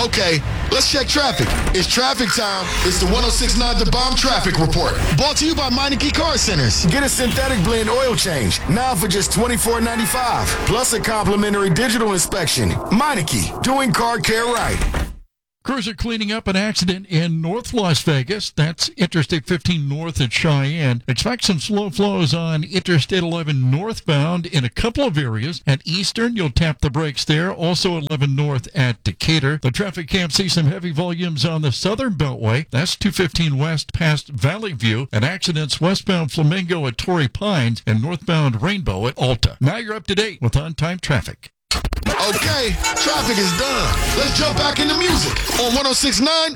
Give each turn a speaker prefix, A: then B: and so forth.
A: Okay, let's check traffic. It's traffic time. It's the 106.9 The Bomb Traffic Report. Brought to you by Meineke Car Centers. Get a synthetic blend oil change now for just $24.95. Plus a complimentary digital inspection. Meineke, doing car care right.
B: Crews are cleaning up an accident in North Las Vegas. That's Interstate 15 north at Cheyenne. Expect some slow flows on Interstate 11 northbound in a couple of areas. At Eastern, you'll tap the brakes there. Also 11 north at Decatur. The traffic cam sees some heavy volumes on the southern beltway. That's 215 west past Valley View. And accidents westbound Flamingo at Torrey Pines and northbound Rainbow at Alta. Now you're up to date with on-time traffic.
A: Okay, traffic is done. Let's jump back into music on 106.9